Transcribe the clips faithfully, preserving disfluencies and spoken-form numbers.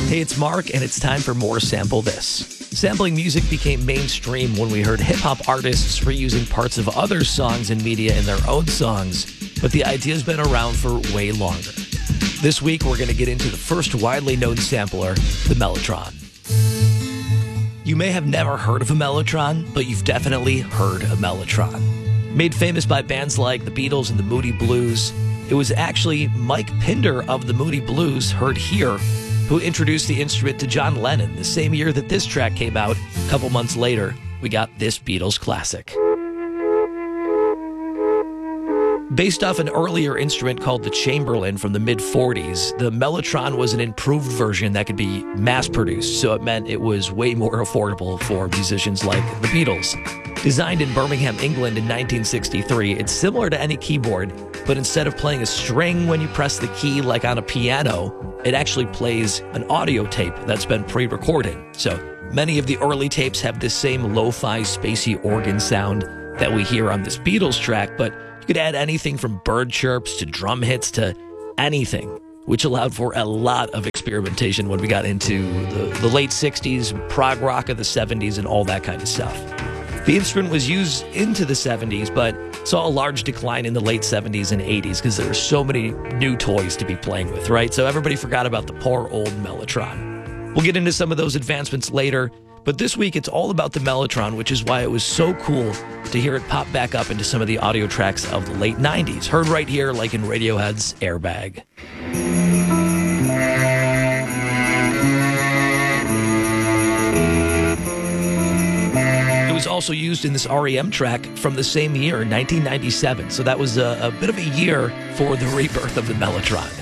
Hey, it's Mark, and it's time for more Sample This. Sampling music became mainstream when we heard hip-hop artists reusing parts of other songs and media in their own songs, but the idea's been around for way longer. This week, we're going to get into the first widely known sampler, the Mellotron. You may have never heard of a Mellotron, but you've definitely heard a Mellotron. Made famous by bands like the Beatles and the Moody Blues, it was actually Mike Pinder of the Moody Blues, heard here, who introduced the instrument to John Lennon the same year that this track came out. A couple months later, we got this Beatles classic. Based off an earlier instrument called the Chamberlin from the mid forties, the Mellotron was an improved version that could be mass-produced, so it meant it was way more affordable for musicians like the Beatles. Designed in Birmingham, England in nineteen sixty-three, it's similar to any keyboard, but instead of playing a string when you press the key like on a piano, it actually plays an audio tape that's been pre-recorded. So many of the early tapes have this same lo-fi, spacey organ sound that we hear on this Beatles track, but you could add anything from bird chirps to drum hits to anything, which allowed for a lot of experimentation when we got into the, the late sixties, prog rock of the seventies, and all that kind of stuff. The instrument was used into the seventies, but saw a large decline in the late seventies and eighties because there were so many new toys to be playing with, right? So everybody forgot about the poor old Mellotron. We'll get into some of those advancements later, but this week it's all about the Mellotron, which is why it was so cool to hear it pop back up into some of the audio tracks of the late nineties. Heard right here, like in Radiohead's Airbag. It was also used in this R E M track from the same year, nineteen ninety-seven. So that was a, a bit of a year for the rebirth of the Mellotron.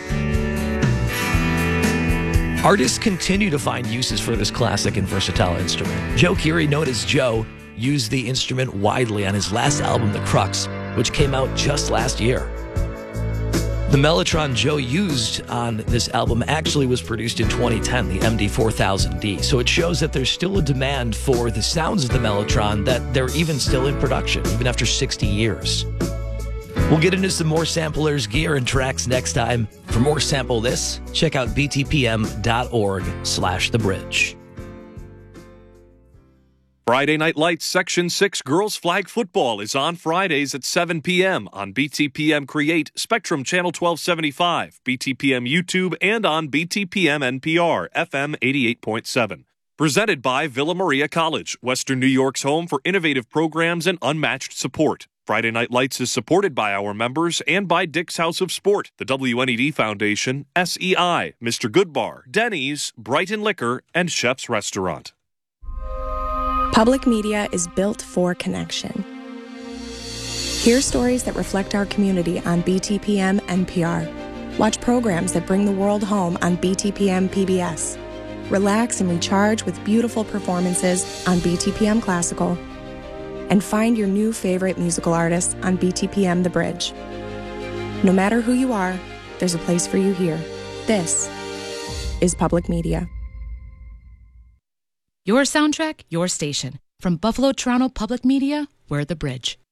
Artists continue to find uses for this classic and versatile instrument. Joe Keery, known as Joe, used the instrument widely on his last album, The Crux, which came out just last year. The Mellotron Joe used on this album actually was produced in twenty ten, the M D four thousand D, so it shows that there's still a demand for the sounds of the Mellotron, that they're even still in production, even after sixty years. We'll get into some more samplers, gear, and tracks next time. For more Sample This, check out b t p m dot org slash the bridge. Friday Night Lights Section six Girls Flag Football is on Fridays at seven p.m. on B T P M Create, Spectrum Channel twelve seventy-five, B T P M YouTube, and on B T P M N P R, F M eighty-eight point seven. Presented by Villa Maria College, Western New York's home for innovative programs and unmatched support. Friday Night Lights is supported by our members and by Dick's House of Sport, the W N E D Foundation, S E I, Mister Goodbar, Denny's, Brighton Liquor, and Chef's Restaurant. Public media is built for connection. Hear stories that reflect our community on B T P M N P R. Watch programs that bring the world home on B T P M P B S. Relax and recharge with beautiful performances on B T P M Classical. And find your new favorite musical artists on B T P M The Bridge. No matter who you are, there's a place for you here. This is public media. Your soundtrack, your station. From Buffalo Toronto Public Media, we're The Bridge.